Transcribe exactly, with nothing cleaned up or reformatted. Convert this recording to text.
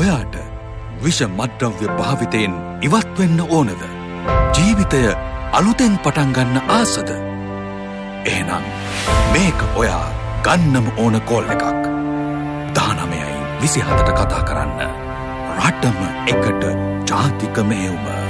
ඔයාට විෂ මද්‍රව්‍ය භාවිතයෙන් ඉවත් වෙන්න ඕනද? ජීවිතය අලුතෙන් පටන් ගන්න ආසද? එහෙනම් මේක ඔයා ගන්නම ඕන කෝල් එකක්. දහනවයයි විසිහතට කතා කරන්න. රටම එකට ජාතික මෙහෙයුම.